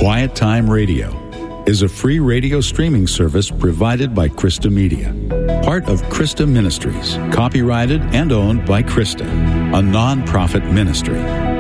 Quiet Time Radio is a free radio streaming service provided by Krista Media, part of Krista Ministries, copyrighted and owned by Krista, a non-profit ministry.